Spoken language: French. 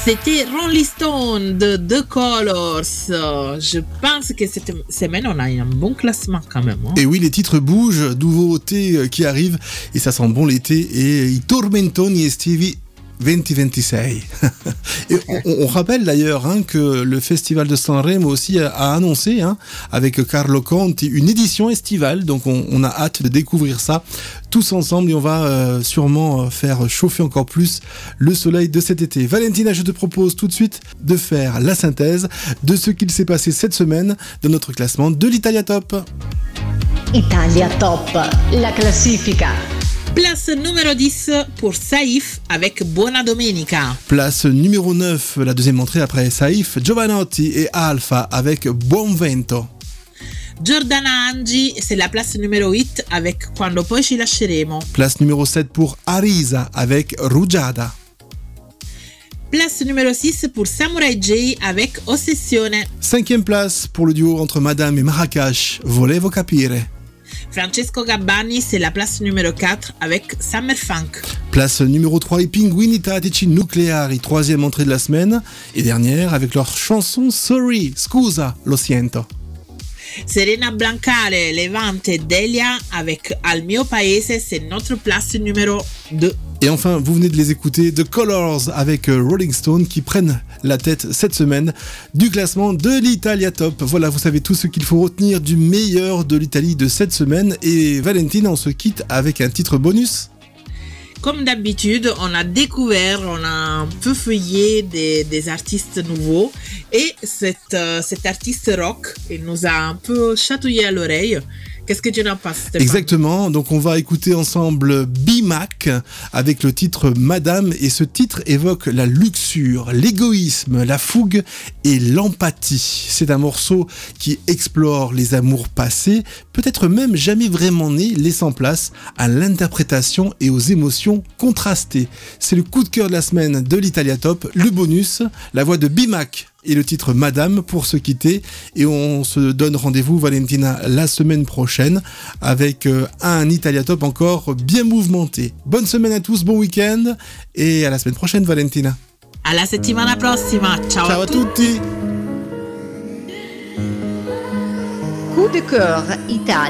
C'était Rolling Stone de The Colors. Je pense que cette semaine, on a un bon classement quand même. Et oui, les titres bougent, nouveautés qui arrivent, et ça sent bon l'été, et I tormentoni estivi 2026. Et on rappelle d'ailleurs que le festival de Sanremo aussi a annoncé avec Carlo Conti une édition estivale, donc on a hâte de découvrir ça tous ensemble et on va sûrement faire chauffer encore plus le soleil de cet été. Valentina, je te propose tout de suite de faire la synthèse de ce qu'il s'est passé cette semaine dans notre classement de l'Italia Top. Italia Top, la classifica. Place numéro 10 pour Saif avec Buona Domenica. Place numéro 9, la deuxième entrée après Saif, Giovanotti et Alfa avec Buon Vento. Giordana Angi, c'est la place numéro 8 avec Quando poi ci lasceremo. Place numéro 7 pour Arisa avec Rugiada. Place numéro 6 pour Samurai J avec Ossessione. Cinquième place pour le duo entre Madame et Marracash, Volevo capire. Francesco Gabbani, c'est la place numéro 4 avec Summer Funk. Place numéro 3, i Pinguini Tattici Nucleari, troisième entrée de la semaine. Et dernière avec leur chanson Sorry, Scusa, lo siento. Serena Blancale, Levante et Delia avec Al mio paese, c'est notre place numéro 2. Et enfin, vous venez de les écouter, The Colors avec Rolling Stone qui prennent la tête cette semaine du classement de l'Italia Top. Voilà, vous savez tout ce qu'il faut retenir du meilleur de l'Italie de cette semaine. Et Valentina, on se quitte avec un titre bonus. Comme d'habitude, on a découvert, on a un peu feuillé des artistes nouveaux et cet artiste rock, il nous a un peu chatouillé à l'oreille. Qu'est-ce que tu en penses, Stéphane ? Exactement, donc on va écouter ensemble B-Mac avec le titre Madame, et ce titre évoque la luxure, l'égoïsme, la fougue et l'empathie. C'est un morceau qui explore les amours passés, peut-être même jamais vraiment nés, laissant place à l'interprétation et aux émotions contrastées. C'est le coup de cœur de la semaine de l'Italia Top, le bonus, la voix de B-Mac et le titre Madame pour se quitter, et on se donne rendez-vous, Valentina, la semaine prochaine avec un Italia Top encore bien mouvementé. Bonne semaine à tous, bon week-end et à la semaine prochaine, Valentina. Alla settimana prossima, ciao, Ciao à tutti. Coup de cœur Italia.